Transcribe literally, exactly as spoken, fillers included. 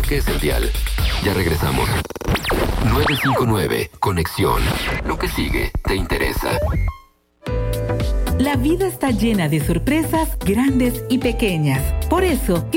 que es el dial. Ya regresamos. nueve cinco nueve, Conexión. Lo que sigue te interesa. La vida está llena de sorpresas grandes y pequeñas. Por eso,